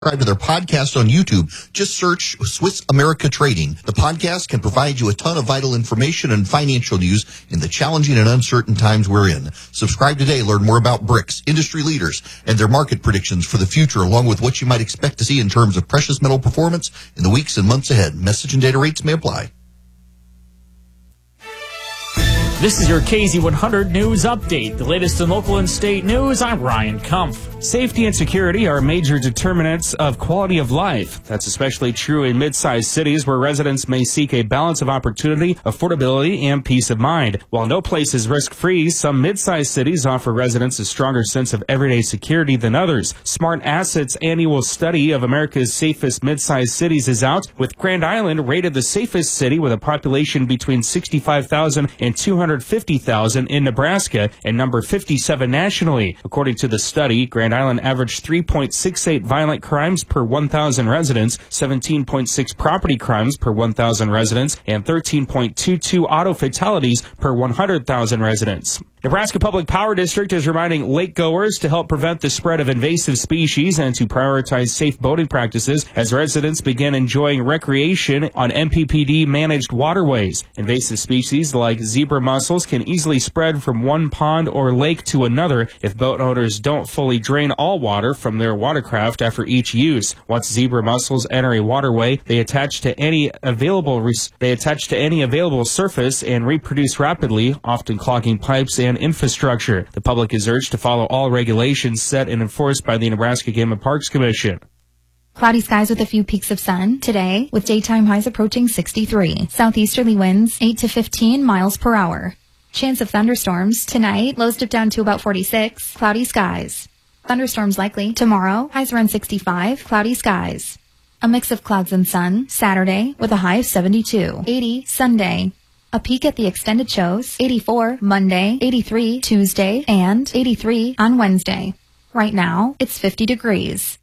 Subscribe to their podcast on YouTube. Just search Swiss America Trading. The podcast can provide you a ton of vital information and financial news in the challenging and uncertain times we're in. Subscribe today. Learn more about BRICS, industry leaders, and their market predictions for the future, along with what you might expect to see in terms of precious metal performance in the weeks and months ahead. Message and data rates may apply. This is your KZ100 News Update. The latest in local and state news, I'm Ryan Kumpf. Safety and security are major determinants of quality of life. That's especially true in mid-sized cities where residents may seek a balance of opportunity, affordability, and peace of mind. While no place is risk-free, some mid-sized cities offer residents a stronger sense of everyday security than others. Smart Asset's annual study of America's safest mid-sized cities is out, with Grand Island rated the safest city with a population between 65,000 and 250,000 in Nebraska and number 57 nationally. According to the study, Grand Island averaged 3.68 violent crimes per 1,000 residents, 17.6 property crimes per 1,000 residents, and 13.22 auto fatalities per 100,000 residents. Nebraska Public Power District is reminding lakegoers to help prevent the spread of invasive species and to prioritize safe boating practices as residents begin enjoying recreation on MPPD-managed waterways. Invasive species like zebra mussels can easily spread from one pond or lake to another if boat owners don't fully drain all water from their watercraft after each use. Once zebra mussels enter a waterway, they attach to any available surface and reproduce rapidly, often clogging pipes and infrastructure. The public is urged to follow all regulations set and enforced by the Nebraska Game and Parks Commission. Cloudy skies with a few peaks of sun today, with daytime highs approaching 63. Southeasterly winds 8 to 15 miles per hour. Chance of thunderstorms tonight, lows dip down to about 46. Cloudy skies. Thunderstorms likely tomorrow, highs around 65. Cloudy skies. A mix of clouds and sun Saturday with a high of 72. 80 Sunday. A peak at the extended shows, 84 Monday, 83 Tuesday, and 83 on Wednesday. Right now, it's 50 degrees.